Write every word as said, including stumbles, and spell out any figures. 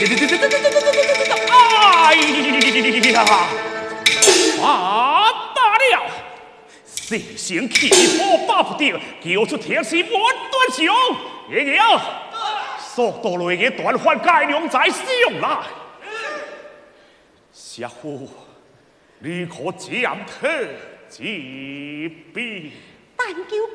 哎呀！啊，大了！蛇形气魄把不掉，叫出天时万断上，爷爷，速度类嘅断环改良再使用啦。师傅，你可检讨这笔？ 但求。